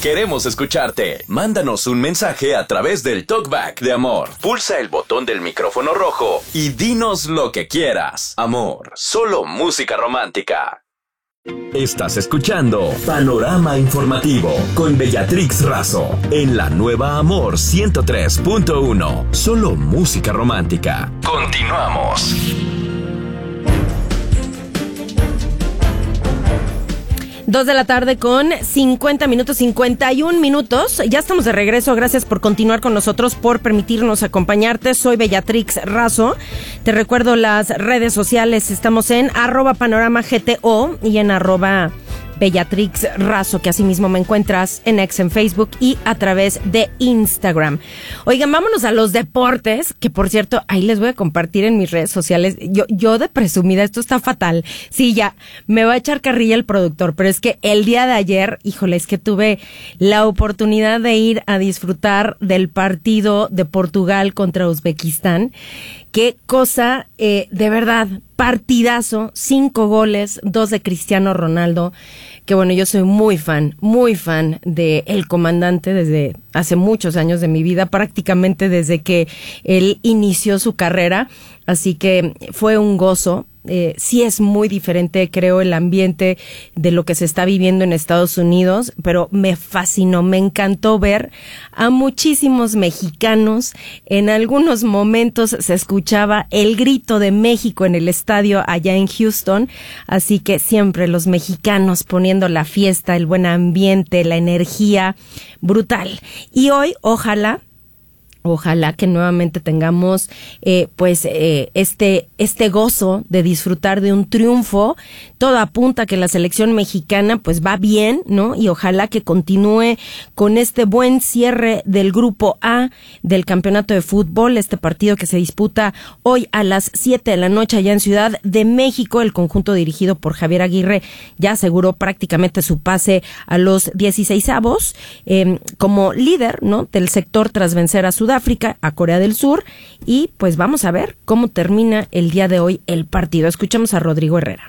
Queremos escucharte. Mándanos un mensaje a través del TalkBack de Amor. Pulsa el botón del micrófono rojo y dinos lo que quieras. Amor, solo música romántica. Estás escuchando Panorama Informativo con Bellatrix Razo en la nueva Amor 103.1. Solo música romántica. Continuamos. 2 de la tarde con 51 minutos. Ya estamos de regreso. Gracias por continuar con nosotros, por permitirnos acompañarte. Soy Bellatrix Razo. Te recuerdo las redes sociales. Estamos en @panoramagto y en Bellatrix Razo, que así mismo me encuentras en X, en Facebook y a través de Instagram. Oigan, vámonos a los deportes, que por cierto, ahí les voy a compartir en mis redes sociales. Yo de presumida, esto está fatal. Sí, ya, me va a echar carrilla el productor, pero es que el día de ayer, híjole, es que tuve la oportunidad de ir a disfrutar del partido de Portugal contra Uzbekistán. Qué cosa, de verdad, partidazo, 5 goles, 2 de Cristiano Ronaldo, que bueno, yo soy muy fan de el comandante desde hace muchos años de mi vida, prácticamente desde que él inició su carrera, así que fue un gozo. Sí es muy diferente, creo, el ambiente de lo que se está viviendo en Estados Unidos, pero me fascinó, me encantó ver a muchísimos mexicanos. En algunos momentos se escuchaba el grito de México en el estadio allá en Houston, así que siempre los mexicanos poniendo la fiesta, el buen ambiente, la energía, brutal. Y hoy, ojalá que nuevamente tengamos este gozo de disfrutar de un triunfo. Todo apunta a que la selección mexicana pues va bien, ¿no? Y ojalá que continúe con este buen cierre del grupo A del campeonato de fútbol, este partido que se disputa hoy a las 7 de la noche allá en Ciudad de México. El conjunto dirigido por Javier Aguirre ya aseguró prácticamente su pase a los 16avos como líder, ¿no?, del sector tras vencer a Sudáfrica, a Corea del Sur, y pues vamos a ver cómo termina el día de hoy el partido. Escuchamos a Rodrigo Herrera.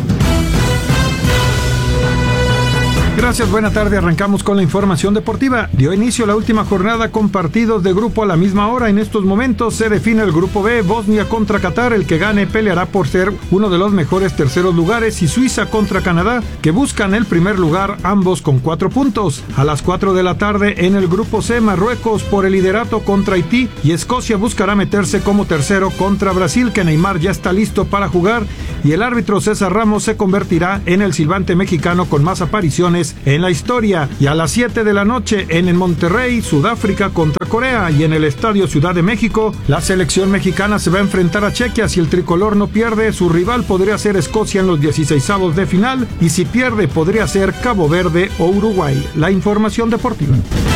Gracias, buena tarde. Arrancamos con la información deportiva. Dio inicio la última jornada con partidos de grupo a la misma hora. En estos momentos se define el grupo B, Bosnia contra Qatar. El que gane peleará por ser uno de los mejores terceros lugares, y Suiza contra Canadá, que buscan el primer lugar, ambos con 4 puntos. A las 4 de la tarde en el grupo C, Marruecos por el liderato contra Haití, y Escocia buscará meterse como tercero contra Brasil, que Neymar ya está listo para jugar, y el árbitro César Ramos se convertirá en el silbante mexicano con más apariciones en la historia. Y a las 7 de la noche en el Monterrey, Sudáfrica contra Corea, y en el Estadio Ciudad de México, la selección mexicana se va a enfrentar a Chequia. Si el tricolor no pierde, su rival podría ser Escocia en los 16avos de final, y si pierde podría ser Cabo Verde o Uruguay. La información deportiva.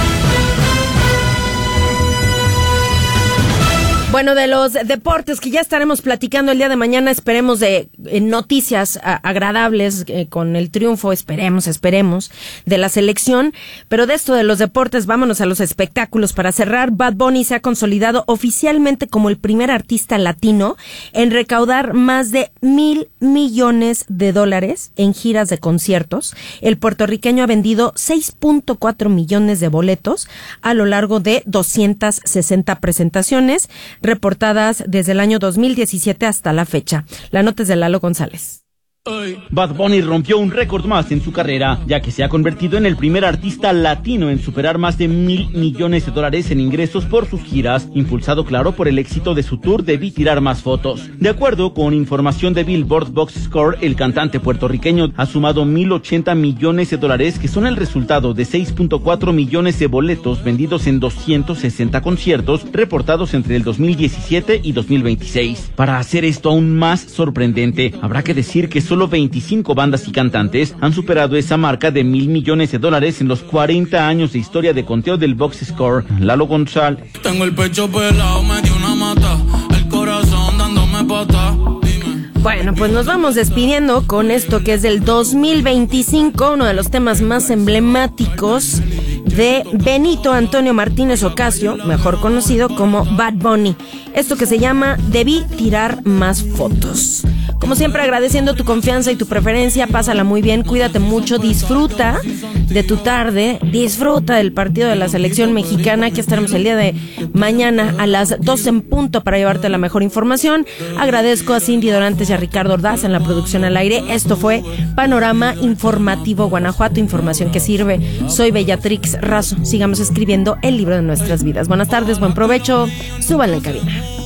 Bueno, de los deportes que ya estaremos platicando el día de mañana, esperemos de noticias agradables con el triunfo, esperemos de la selección. Pero de esto de los deportes, vámonos a los espectáculos. Para cerrar, Bad Bunny se ha consolidado oficialmente como el primer artista latino en recaudar más de $1,000 millones en giras de conciertos. El puertorriqueño ha vendido 6.4 millones de boletos a lo largo de 260 presentaciones reportadas desde el año 2017 hasta la fecha. La nota es de Lalo González. Bad Bunny rompió un récord más en su carrera, ya que se ha convertido en el primer artista latino en superar más de $1,000 millones en ingresos por sus giras, impulsado claro por el éxito de su tour Debí Tirar Más Fotos. De acuerdo con información de Billboard Box Score, el cantante puertorriqueño ha sumado $1,080 millones, que son el resultado de 6.4 millones de boletos vendidos en 260 conciertos reportados entre el 2017 y 2026. Para hacer esto aún más sorprendente, habrá que decir que solo 25 bandas y cantantes han superado esa marca de $1,000 millones en los 40 años de historia de conteo del Box Score. Lalo González. Tengo el pecho pelado, me dio una mata, el corazón dándome pata. Bueno, pues nos vamos despidiendo con esto que es del 2025, uno de los temas más emblemáticos de Benito Antonio Martínez Ocasio, mejor conocido como Bad Bunny. Esto que se llama Debí Tirar Más Fotos. Como siempre, agradeciendo tu confianza y tu preferencia, pásala muy bien, cuídate mucho, disfruta de tu tarde. Disfruta del partido de la selección mexicana. Aquí estaremos el día de mañana a las 12 en punto para llevarte la mejor información. Agradezco a Cindy Dorantes y a Ricardo Ordaz en la producción al aire. Esto fue Panorama Informativo Guanajuato, información que sirve. Soy Bellatrix Razo. Sigamos escribiendo el libro de nuestras vidas. Buenas tardes, buen provecho. Súbanle en cabina.